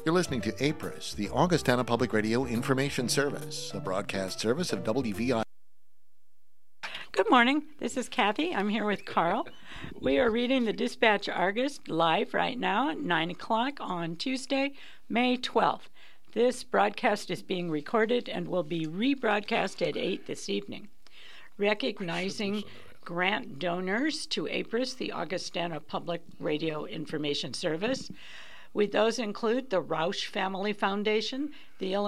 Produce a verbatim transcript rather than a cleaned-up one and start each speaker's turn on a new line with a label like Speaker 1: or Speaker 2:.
Speaker 1: You're listening to APRIS, the Augustana Public Radio Information Service, a broadcast service of W V I.
Speaker 2: Good morning. This is Kathy. I'm here with Carl. We are reading the Dispatch Argus live right now at nine o'clock on Tuesday, May twelfth. This broadcast is being recorded and will be rebroadcast at eight this evening. Recognizing grant donors to APRIS, the Augustana Public Radio Information Service. With those include the Rausch Family Foundation, the Illinois